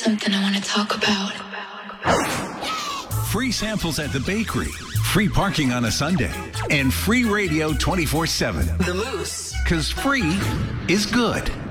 something I want to talk about. Free samples at the bakery, free parking on a Sunday, and free radio 24/7. The Moose. 'Cause free is good.